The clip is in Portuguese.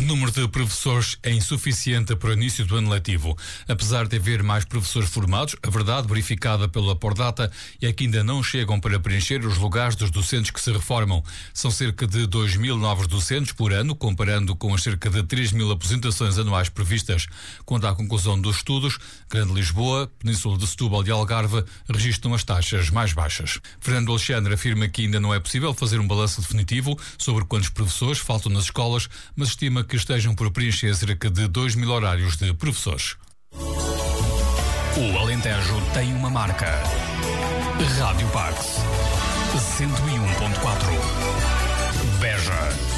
número de professores é insuficiente para o início do ano letivo. Apesar de haver mais professores formados, a verdade verificada pela Pordata é que ainda não chegam para preencher os lugares dos docentes que se reformam. São cerca de 2.000 novos docentes por ano, comparando com as cerca de 3.000 aposentações anuais previstas. Quanto à conclusão dos estudos, Grande Lisboa, Península de Setúbal e Algarve registram as taxas mais baixas. Fernando Alexandre afirma que ainda não é possível fazer um balanço definitivo sobre quantos professores faltam nas escolas, mas estima que estejam por preencher cerca de 2.000 horários de professores. O Alentejo tem uma marca. Rádio Pax 101.4 Beja.